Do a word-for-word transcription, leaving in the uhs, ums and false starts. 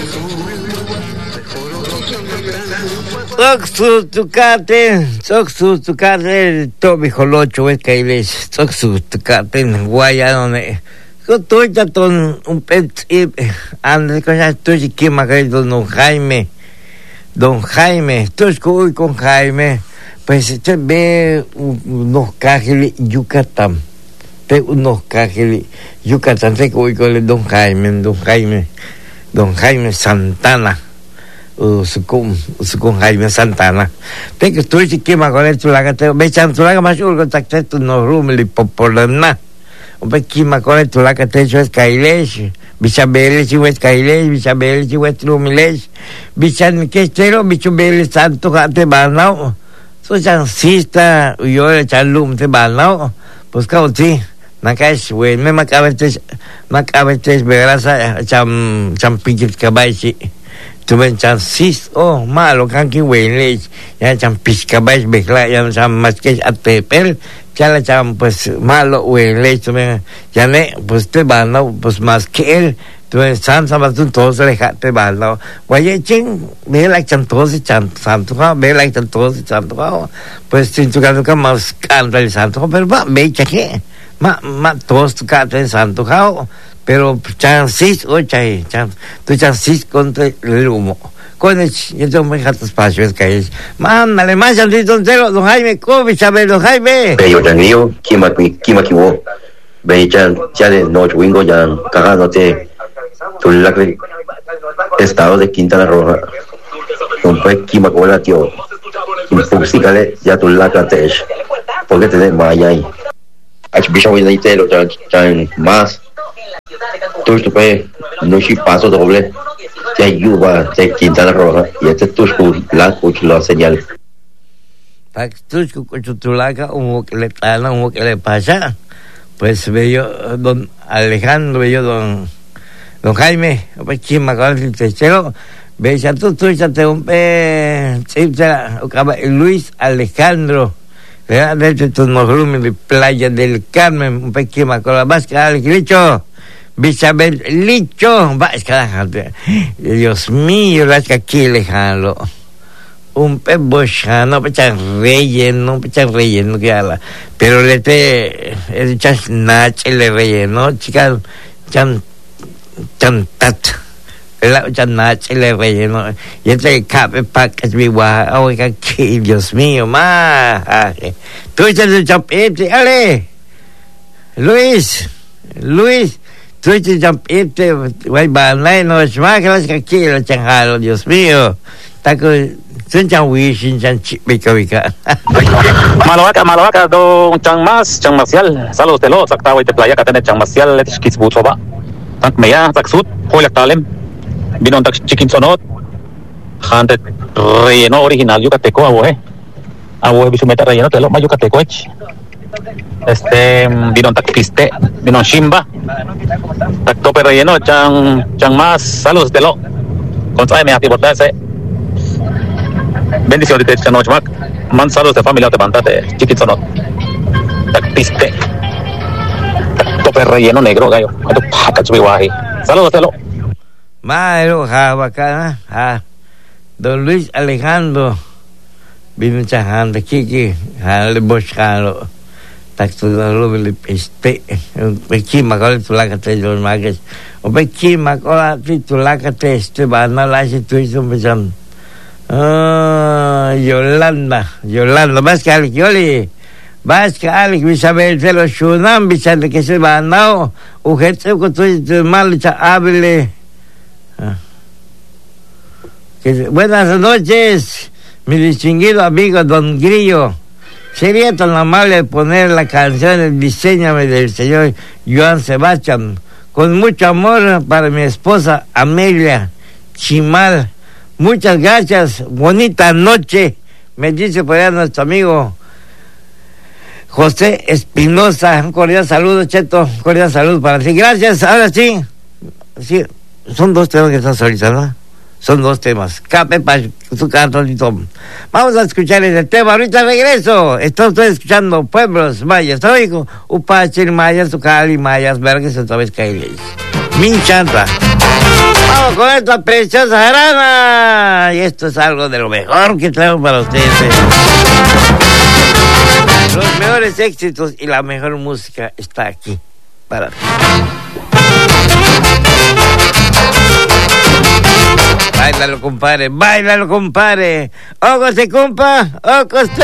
Tsoksu tukate, tsoksu tukate, tobi jolocho es kailes, tsoksu tukate, guayadone. Kotoya ton un pet ande cosa tuji kima kai don Jaime, don Jaime, tusco con Jaime, pues se ve unos cajeli Yucatán, te unos cajeli Yucatán te voy con don Jaime, don Jaime, don Jaime Santana. Sukum sukum Jaime Santana. Te que estoy chiquima con esto la que te me chan tu la más urgo takte tu no rumli popolana. Un pequima con esto la que te es kailesh, bichabele si wes kailesh, bichabele si wes rumilesh, bichan que estero bichabele santo te banao. So chan sista yo le chalum te banao. Pues cauti na caes we me macabete macabete verasa cham cham pinchit kabaisi. Tuven chan sis oh malo kan ki wele ya chan piskabais bekla ya chan maskes atepel chala chan pues malo wele tuven ya ne pues te bano pues más que él tuven san sabatun todos le jate bano waye ching ve like chan todos chan santo ve like chan todos santo pues sin tu caso que más canta el santo pero va ve que ma ma todos tu canta santo cao pero chances o chay chan tu chances contra el humo con el yo me deja espacio es que es mándale más al don cero don Jaime Kobe sabe don Jaime pero yo tengo kima kima kiwo ve chan ya de noche wingo ya cagándote tu la estado de Quintana Roja un pe kima con la tío impulsícale ya tu la catesh porque te vaya ahí ach bisho y de lo chan más Tusco no si paso doble te ayuda te Quintana Roja y este Tusco la cuch la señal pak Tusco cuchutulaca un que le tana un que le pasa pues veo don Alejandro veo don don Jaime pues quién me acaba de tercero ve ya tú tú ya te un pe Luis Alejandro de tu no de Playa del Carmen un pequeño con la vasca al licho Bisabel licho vasca Dios mío las que aquí lejano un pe bochano pecha relleno pecha relleno que ala pero le te el chas nach le relleno chica chan chan tat la chan nach le relleno y este cabe pack es mi gua oiga que Dios mío ma tú ya te chapete ale Luis Luis tú ya chapete vai banai no es más que las que aquí la chanjalo Dios mío taco sen chan wi sin chan chipica vica Maloaca Maloaca do chan más chan marcial salos de los actava y te playa que tiene chan marcial le skis butoba tak meya tak sud hoy la talem binon tak chicken sonot hante relleno original yucateco aboe aboe bisumeta relleno te lo más yucateco ech este binon tak piste binon shimba tak tope relleno chan chan más saludos de lo contra me happy birthday bendiciones de chan nochmak man saludos de familia te bantate chicken sonot tak piste tak tope relleno negro gallo ado paca chuiwahi saludos de lo Maero Jabacana, ah, don Luis Alejandro, vino chajando Kiki, Hale Boscalo, Taxudalo, este, un pequima con el tulacate de los magues, un pequima con la titulacate, este van a la situación, me llaman, ah, Yolanda, Yolanda, vas que al Yoli, vas que al Isabel de los Shunam, Vicente que se va a no, ujeto con tu mal, hable. Buenas noches, mi distinguido amigo Don Grillo. Sería tan amable poner la canción Diséñame del señor Joan Sebastián con mucho amor para mi esposa Amelia Chimal. Muchas gracias, bonita noche. Me dice por allá nuestro amigo José Espinosa. Un cordial saludo, Cheto. Un cordial saludo para ti. Gracias. Ahora sí, sí. Son dos temas que están solicitando, ¿no? Son dos temas. Cape para su canto y tom. Vamos a escuchar ese tema. Ahorita regreso. Estoy escuchando Pueblos Mayas. Estoy con Upachil Mayas, Ucali Mayas, Vergas, otra vez Kaileis. Min chanta. Vamos con esta preciosa jarana. Y esto es algo de lo mejor que traigo para ustedes. Los mejores éxitos y la mejor música está aquí para ti. Báilalo, compadre, báilalo, compadre. Ojo se compa, ojo se...